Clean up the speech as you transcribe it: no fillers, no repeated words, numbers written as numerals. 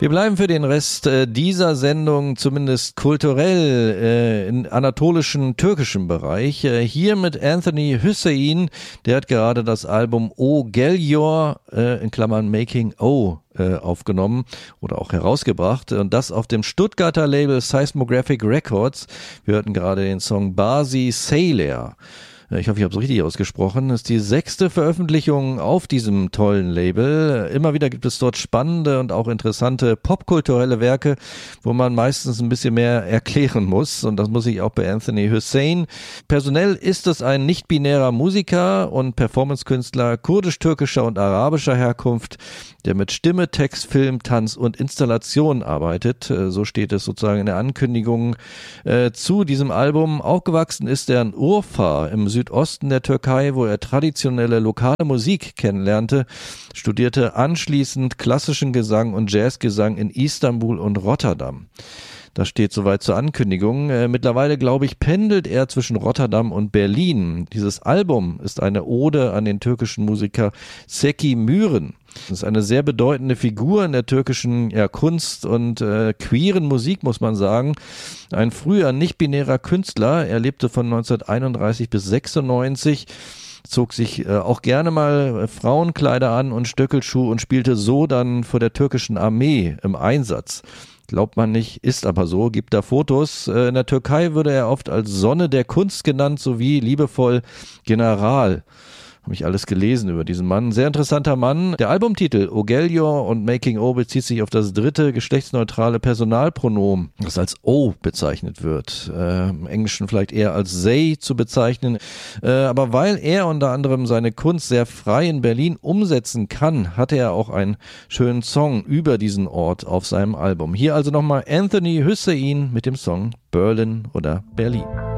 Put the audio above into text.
Wir bleiben für den Rest dieser Sendung zumindest kulturell in anatolischen, türkischen Bereich. Hier mit Anthony Hüseyin, der hat gerade das Album O Geliyor in Klammern Making O aufgenommen oder auch herausgebracht und das auf dem Stuttgarter Label Seismographic Records. Wir hörten gerade den Song Basi Sayler. Ich hoffe, ich habe es richtig ausgesprochen. Das ist die 6. Veröffentlichung auf diesem tollen Label. Immer wieder gibt es dort spannende und auch interessante popkulturelle Werke, wo man meistens ein bisschen mehr erklären muss. Und das muss ich auch bei Anthony Hüseyin. Personell ist es ein nicht-binärer Musiker und Performancekünstler kurdisch-türkischer und arabischer Herkunft, der mit Stimme, Text, Film, Tanz und Installation arbeitet. So steht es sozusagen in der Ankündigung zu diesem Album. Aufgewachsen ist er in Urfa im Südosten der Türkei, wo er traditionelle lokale Musik kennenlernte, studierte anschließend klassischen Gesang und Jazzgesang in Istanbul und Rotterdam. Das steht soweit zur Ankündigung. Mittlerweile, glaube ich, pendelt er zwischen Rotterdam und Berlin. Dieses Album ist eine Ode an den türkischen Musiker Zeki Müren. Das ist eine sehr bedeutende Figur in der türkischen Kunst und queeren Musik, muss man sagen. Ein früher nicht-binärer Künstler. Er lebte von 1931 bis 96. Zog sich auch gerne mal Frauenkleider an und Stöckelschuh und spielte so dann vor der türkischen Armee im Einsatz. Glaubt man nicht, ist aber so, gibt da Fotos. In der Türkei würde er oft als Sonne der Kunst genannt, sowie liebevoll General. Habe ich alles gelesen über diesen Mann. Sehr interessanter Mann. Der Albumtitel O Geliyor und Making O bezieht sich auf das dritte geschlechtsneutrale Personalpronomen, das als O bezeichnet wird. Im Englischen vielleicht eher als they zu bezeichnen. Aber weil er unter anderem seine Kunst sehr frei in Berlin umsetzen kann, hatte er auch einen schönen Song über diesen Ort auf seinem Album. Hier also nochmal Anthony Hüseyin mit dem Song Berlin oder Berlin.